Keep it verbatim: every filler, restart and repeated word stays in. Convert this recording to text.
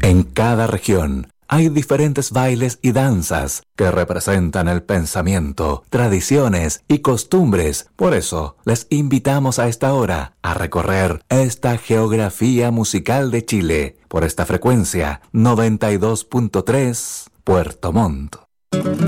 En cada región hay diferentes bailes y danzas que representan el pensamiento, tradiciones y costumbres. Por eso, les invitamos a esta hora a recorrer esta geografía musical de Chile por esta frecuencia noventa y dos punto tres Puerto Montt.